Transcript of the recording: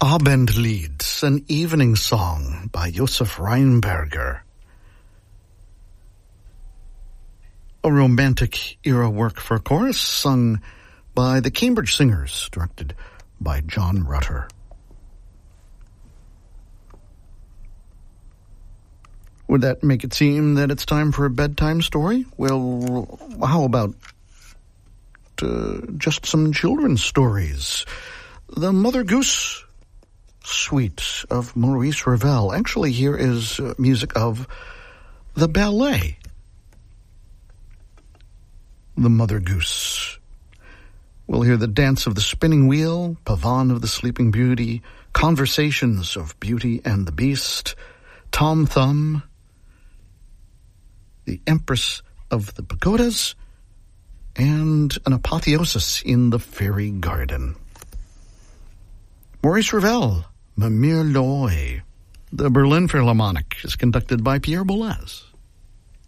Abendlied, an evening song by Josef Reinberger. A romantic era work for chorus sung by the Cambridge Singers, directed by John Rutter. Would that make it seem that it's time for a bedtime story? Well, how about just some children's stories? The Mother Goose Suite of Maurice Ravel. Actually, here is music of the ballet, The Mother Goose. We'll hear the dance of the spinning wheel, Pavane of the Sleeping Beauty, conversations of Beauty and the Beast, Tom Thumb, the Empress of the Pagodas, and an apotheosis in the fairy garden. Maurice Ravel, Mimir Loy. The Berlin Philharmonic is conducted by Pierre Boulez.